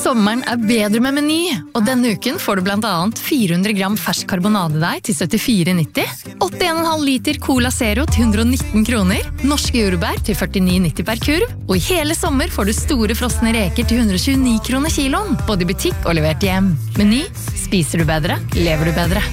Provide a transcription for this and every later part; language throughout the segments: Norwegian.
Sommeren bedre med Meny, og denne uken får du blant annet 400 gram fersk karbonadedeig til 74,90, 81,5 liter Cola Zero til 119 kroner, norske jordbær til 49,90 per kurv, og i hele sommer får du store frosne reker til 129 kroner kiloen, både i butikk og levert hjem. Meny, spiser du bedre, lever du bedre.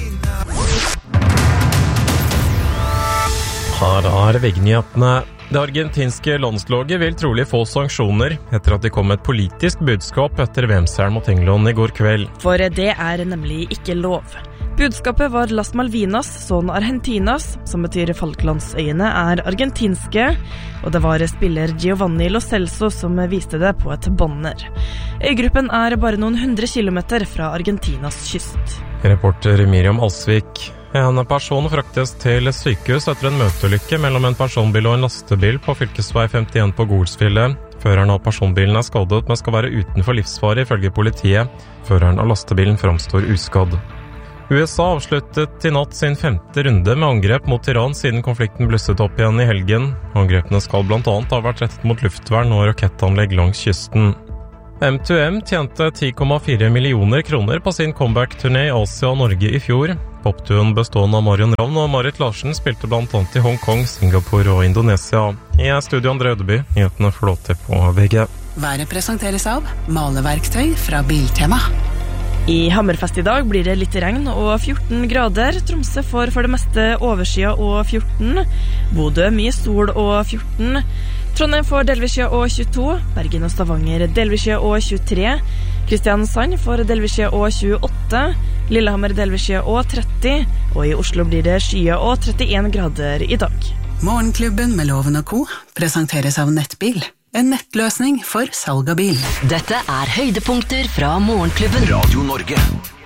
Her VG-nyhetene. Det argentinske landslaget vil trolig få sanksjoner etter at de kom med et politisk budskap etter VM-seieren mot England i går kveld. For det nemlig ikke lov. Budskapet var Las Malvinas, son Argentinas, som betyr Falklandsøyene argentinske, og det var spiller Giovanni Lo Celso som viste det på et banner. Øygruppen bare noen 100 kilometer fra Argentinas kyst. Reporter Miriam Alsvik. En person fraktes til sykehus etter en møteulykke mellom en personbil og en lastebil på fylkesvei 51 på Golsfjellet. Føreren av personbilen skadet, men skal være utenfor livsfare ifølge politiet. Føreren av lastebilen framstår uskadd. USA avsluttet i natt sin 5. runde med angrep mot Iran siden konflikten blusset opp igjen i helgen. Angrepene skal blant annet ha vært rettet mot luftvern og rakettanlegg langs kysten. M2M tjente 10,4 millioner kroner på sin comeback-turné i Asia og Norge i fjor. Popduoen bestående av Marion Ravn og Marit Larsen spilte blant annet i Hongkong, Singapore og Indonesia. I studio André Ødeby, nyhetene får lov til på VG. Været presenteres av maleverktøy fra Biltema. I Hammerfest i dag blir det litt regn og 14 grader. Tromsø får for det meste oversida og 14. Bodø mye sol og 14. Trondheim får delvissida og 22. Bergen og Stavanger delvissida og 23. Kristiansand får delvissida og 28. Lillehammer delvissida og 30. Og i Oslo blir det skya og 31 grader i dag. Morgenklubben med Loven og Co. presenteres av Nettbil. En nettløsning for salg av bil. Dette høydepunkter fra Morgenklubben. Radio Norge.